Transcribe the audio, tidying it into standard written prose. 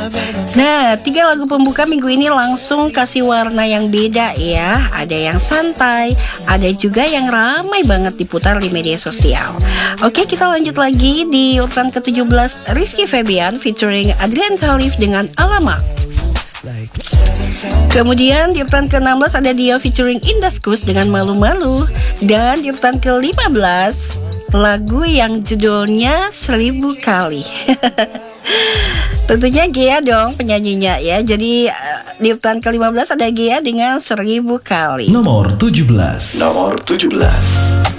Nah, 3 lagu pembuka minggu ini langsung kasih warna yang beda ya. Ada yang santai, ada juga yang ramai banget diputar di media sosial. Oke, kita lanjut lagi di urutan ke-17, Rizky Febian featuring Adrian Khalif dengan Alamak. Kemudian di urutan ke-16 ada Dio featuring Indaskus dengan Malu-Malu. Dan di urutan ke-15 lagu yang judulnya 1000 Kali. Tentunya Gea dong penyanyinya ya. Jadi di urutan ke-15 ada Gea dengan 1000 Kali. Nomor 17.